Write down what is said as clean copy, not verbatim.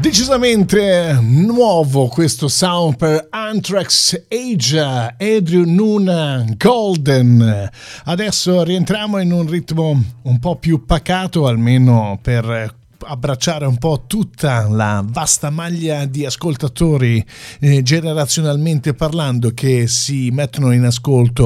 Decisamente nuovo questo sound per Anthrax, Aja, Adrian Nuna, Golden. Adesso rientriamo in un ritmo un po' più pacato, almeno per abbracciare un po' tutta la vasta maglia di ascoltatori generazionalmente parlando che si mettono in ascolto